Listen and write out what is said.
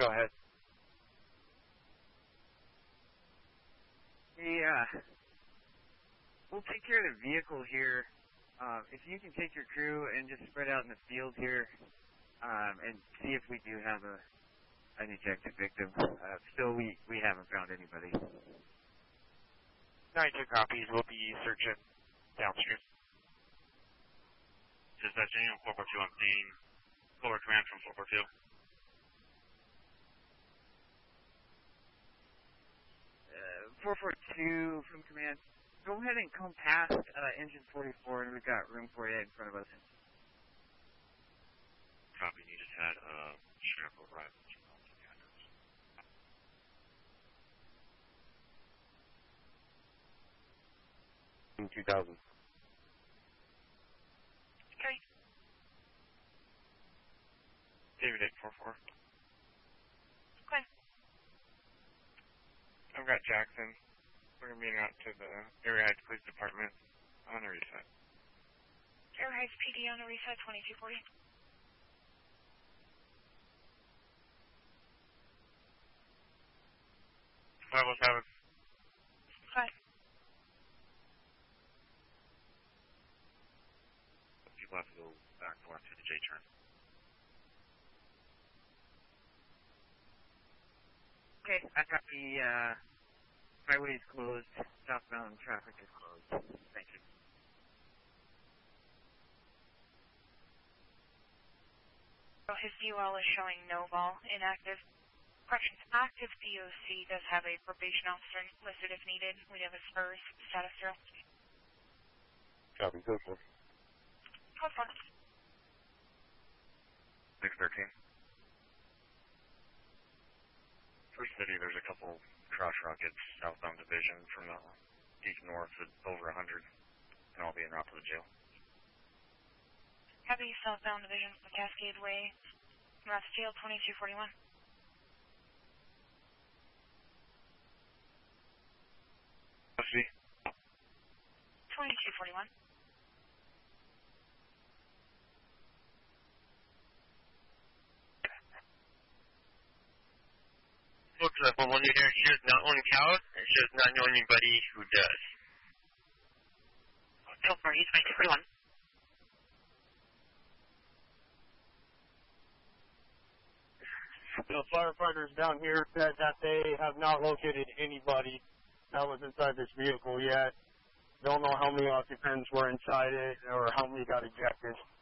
Go ahead. Hey, we'll take care of the vehicle here. If you can take your crew and just spread out in the field here, and see if we do have an ejected victim. Still, we haven't found anybody. 92 copies. We'll be searching downstream. Dispatching 442, I'm seeing forward command from 442. 442 from command. Go ahead and come past engine 44, and we've got room for you in front of us. Copy. You just had a sheriff arrive. 2000. Okay. David 844. Okay. I've got Jackson. We're going to be out to the Area Heights Police Department on a reset. Area Heights PD on a reset, 2240. 507. Okay. People have to go back left to the J turn. Okay, I got the highway is closed. Southbound traffic is closed. Thank you. So his DUL is showing no ball, inactive. Corrections, active DOC does have a probation officer listed if needed. We have a SPURS status 0. Copy, go for it. Code 4. 613. First City, there's a couple crotch rockets southbound division from the deep north at over 100, and I'll be en route to the jail. Heavy southbound division from the Cascade Way, en route to jail 2241. See? 2241. Looks like what one here shows not owning cows, and shows not knowing anybody who does. Go for it, 2241. The firefighters down here said that they have not located anybody that was inside this vehicle yet. Don't know how many occupants were inside it or how many got ejected.